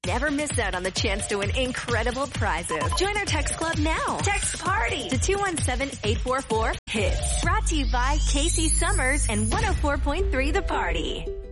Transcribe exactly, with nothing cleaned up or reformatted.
never miss out on the chance to win incredible prizes. Join our text club now. Text PARTY to two one seven, eight four four, HITS. Brought to you by Casey Summers and one oh four point three The Party.